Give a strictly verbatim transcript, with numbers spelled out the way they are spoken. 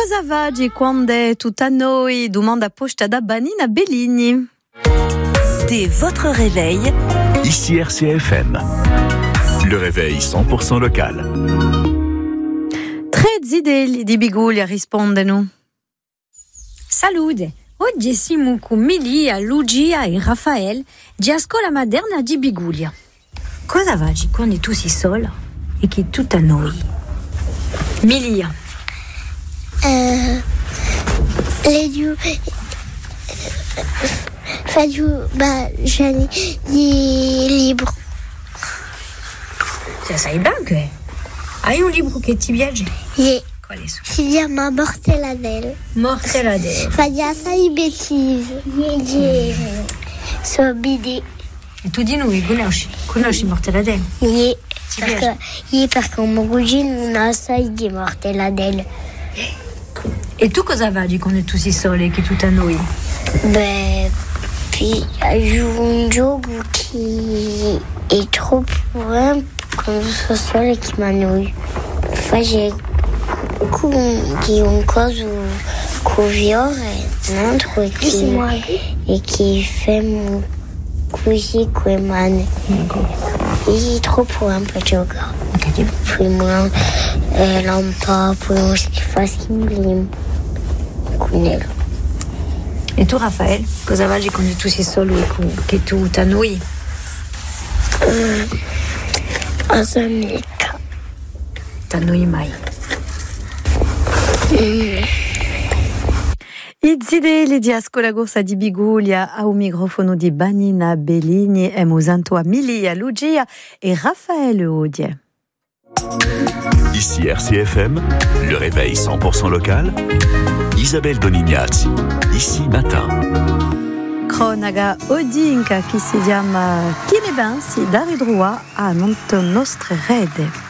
Cosa vagi quando è tutta noi? Domanda posta da Banina Belligni. Dès votre réveil, ici R C F M. Le réveil cent pour cent local. Tre zideli di Biguglia rispondono. Salute, oggi siamo con Milia, Lucia e Raffaele di scuola moderna di Biguglia. Cosa vagi quando tu sei sola e che tutto a noi? Milia. Euh, leggo, faccio, bah, j'ai des livres. Ça sai ben che hai un libro che ti piace? J'ai, Qual è? si chiama Mortelladelle. Mortelladelle. Fa assai bêtises. J'ai, so bidi. E tu di noi conosci? Conosci Mortelladelle? Sì, Ti perché, piace? sì, perché mio cugino non ha assai di Mortelladelle. E tu cosa vagi quando tu sei sola e che tutto a noi? Ben, puis il joue un gioco qui est trop pour un quand je suis seule et qui m'ennuie. Enfin, j'ai qui ont cause ou viore un truc qui et qui fait mon cousin qui m'ennuie. Il est trop pour un peu de yoga. Puis moi, l'emploi pour ce qu'il fasse qui me E tu Raffaele, cosa vagi quando tu sei solo e che tu ti annoi? Mm, Asanica. Ti annoi mai? Mm. I zideli di scuola corsa di Biguglia a un microfono di Banina Belligni e musanto a Milia, Lucia e Raffaele Odie. Ici R C F M, le réveil cent pour cent local. Isabelle Donignazzi, ici matin. Cronaca odinka che si chiama Chi ne pensi? Dari Drua a nostre rete.